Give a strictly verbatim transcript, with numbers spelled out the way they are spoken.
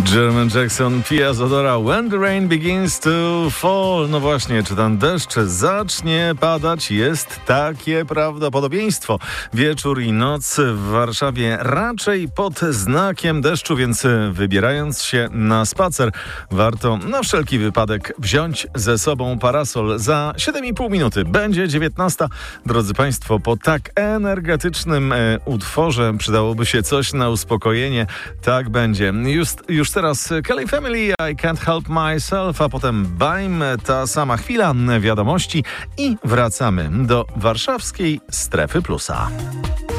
Jermaine Jackson, Pia Zadora, When the Rain Begins to Fall. No właśnie, czy ten deszcz zacznie padać? Jest takie prawdopodobieństwo. Wieczór i noc w Warszawie raczej pod znakiem deszczu, więc wybierając się na spacer, warto na wszelki wypadek wziąć ze sobą parasol. Za siedem i pół minuty będzie dziewiętnasta. Drodzy Państwo, po tak energetycznym e, utworze przydałoby się coś na uspokojenie. Tak będzie. Już, już teraz Kelly Family, I Can't Help Myself, a potem Baim, ta sama chwila, wiadomości i wracamy do warszawskiej Strefy Plusa.